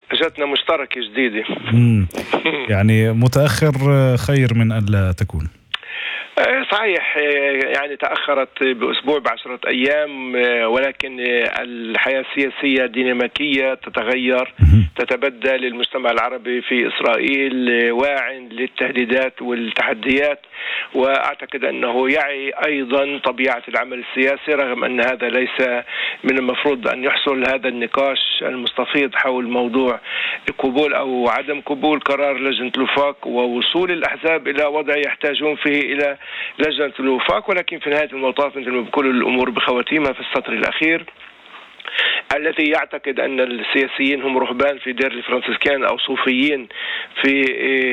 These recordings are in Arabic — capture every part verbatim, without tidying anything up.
اجتنا مشتركة جديدة. يعني متأخر خير من أن لا تكون. صحيح، يعني تأخرت بأسبوع بعشرة أيام، ولكن الحياة السياسية ديناميكية تتغير، تتبدل. المجتمع العربي في إسرائيل واع للتهديدات والتحديات، وأعتقد أنه يعي أيضا طبيعة العمل السياسي، رغم أن هذا ليس من المفروض أن يحصل هذا النقاش المستفيض حول موضوع قبول أو عدم قبول قرار لجنة الوفاق ووصول الأحزاب إلى وضع يحتاجون فيه إلى لجنة الوفاق. ولكن في نهاية المطاف مثل ما بكل الأمور بخواتيمها في السطر الأخير، الذي يعتقد أن السياسيين هم رهبان في دير الفرنسيسكان أو صوفيين في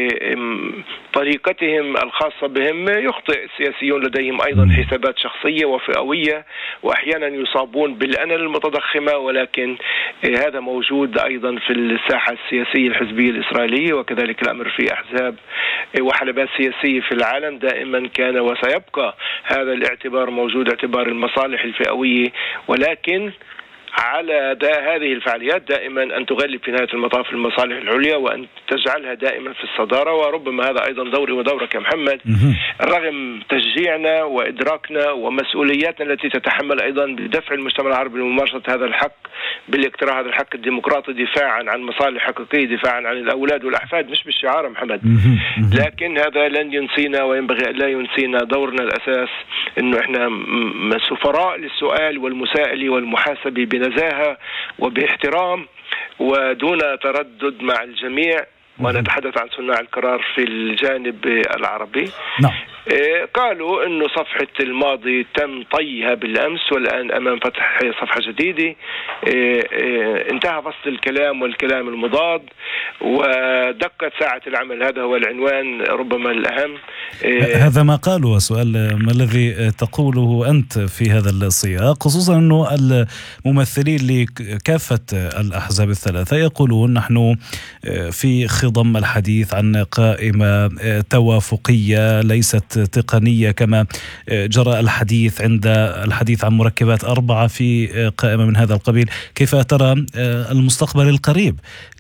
طريقتهم الخاصة بهم، يخطئ. السياسيون لديهم أيضا حسابات شخصية وفئوية، وأحيانا يصابون بالأنل المتضخمة، ولكن هذا موجود أيضا في الساحة السياسية الحزبية الإسرائيلية، وكذلك الأمر في أحزاب وحلبات سياسية في العالم. دائما كان وسيبقى هذا الاعتبار موجود، اعتبار المصالح الفئوية، ولكن على هذه الفعاليات دائما أن تغلب في نهاية المطاف المصالح العليا، وأن تجعلها دائما في الصدارة. وربما هذا أيضا دوري ودورك يا محمد، رغم تشجيعنا وإدراكنا ومسؤولياتنا التي تتحمل أيضا بدفع المجتمع العربي لممارسة هذا الحق بالاقتراع، هذا الحق الديمقراطي، دفاعا عن مصالح حقيقية، دفاعا عن الأولاد والأحفاد، مش بالشعار محمد. لكن هذا لن ينسينا وينبغي أن لا ينسينا دورنا الأساس، أنه إحنا سفراء للسؤال والمسائل والمحاسبة بنزاهة وباحترام ودون تردد مع الجميع، ونتحدث عن صناع القرار في الجانب العربي. نعم. قالوا أنه صفحة الماضي تم طيها بالأمس، والآن أمام فتح صفحة جديدة. انتهى فصل الكلام والكلام المضاد، ودقت ساعة العمل. هذا هو العنوان ربما الأهم. هذا ما قالوا. وسؤال ما الذي تقوله أنت في هذا السياق، خصوصا أنه الممثلين لكافة الأحزاب الثلاثة يقولون نحن في خضم الحديث عن قائمة توافقية ليست تقنية، كما جرى الحديث عند الحديث عن مركبات أربعة في قائمة من هذا القبيل. كيف ترى المستقبل القريب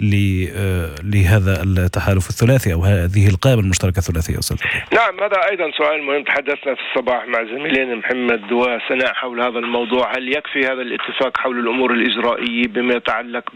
لهذا التحالف الثلاثي أو هذه القائمة المشتركة الثلاثية أستاذ؟ نعم، هذا أيضا سؤال مهم. تحدثنا في الصباح مع زميلين محمد وسناء حول هذا الموضوع. هل يكفي هذا الاتفاق حول الأمور الإجرائية بما يتعلق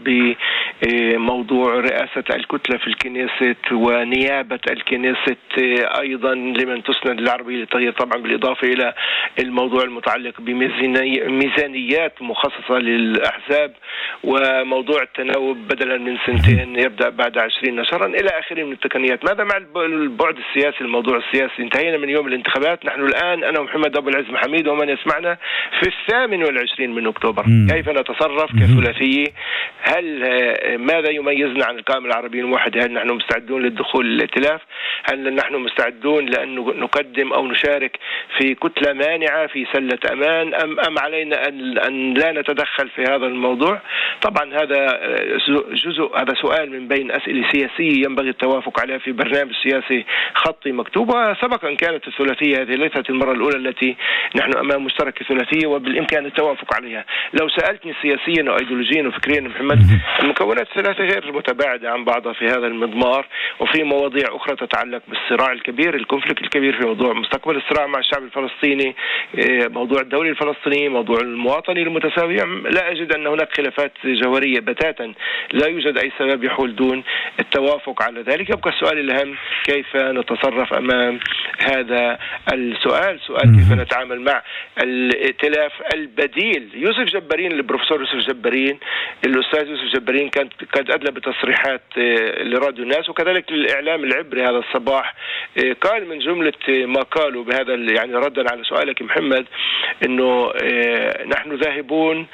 بموضوع رئاسة الكتلة في الكنيسة ونيابة الكنيسة أيضا لمن تسند العربية للتغيير، طبعا بالإضافة إلى الموضوع المتعلق بميزانيات مخصصة للأحزاب، وموضوع التناوب بدلا من سنتين يبدأ بعد عشرين شهرا إلى آخره من التقنيات. ماذا مع البعد السياسي؟ الموضوع السياسي انتهينا من يوم الانتخابات، نحن الآن أنا ومحمد أبو العز محميد ومن يسمعنا في الثامن والعشرين من أكتوبر. كيف نتصرف كثلاثية؟ هل ماذا يميزنا عن القائمة العربية الموحدة؟ هل نحن مستعدون للدخول للائتلاف؟ هل نحن مستعدون لأن نقدم أو نشارك في كتلة مانعة في سلة أمان، أم أم علينا أن أن لا نتدخل في هذا الموضوع؟ طبعا هذا جزء، هذا سؤال من بين أسئلة سياسية ينبغي التوافق عليها في برنامج سياسي خطي مكتوب. وسبقا كانت الثلاثية هذه ليست المرة الأولى التي نحن أمام مشتركة ثلاثية وبالإمكان التوافق عليها. لو سألتني سياسيا وأيديولوجيا وفكريا محمد، المكونات الثلاثة غير متباعدة عن بعضها في هذا المضمار، وفي مواضيع أخرى تتعلق بالصراع الكبير، الكونفليكت الكبير في موضوع مستقبل الصراع مع الشعب الفلسطيني، موضوع الدولة الفلسطيني، موضوع المواطنة المتساوية. لا أجد أن هناك خلافات جوهرية بتاتا، لا يوجد أي سبب يحول دون التوافق على ذلك. يبقى السؤال الأهم كيف نتصرف أمام هذا السؤال، سؤال كيف نتعامل مع الائتلاف البديل. يوسف جبارين، البروفيسور يوسف جبارين، الأستاذ يوسف جبارين كان قد أدلى بتصريحات لراديو الناس وكذلك للإعلام العبري هذا الصباح. قال من جملة ما قالوا بهذا، يعني ردا على سؤالك محمد، إنه نحن ذاهبون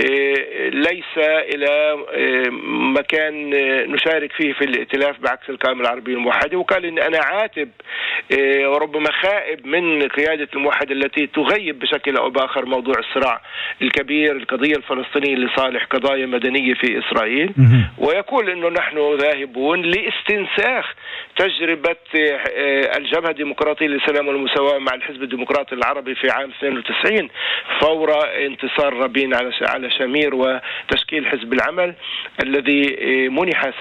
ليس إلى مكان نشارك فيه في الائتلاف بعكس القائمة العربية الموحدة. وقال إن أنا عاتب وربما خائب من قيادة الموحدة التي تغيب بشكل أو بآخر موضوع الصراع الكبير، القضية الفلسطينية لصالح قضايا مدنية في إسرائيل. ويقول إنه نحن ذاهبون لاستنساخ تجربة الجبهة الديمقراطية للسلام والمساواة مع الحزب الديمقراطي العربي في عام اثنين وتسعين فور انتصار رابين على على شامير وتشكيل حزب العمل الذي منح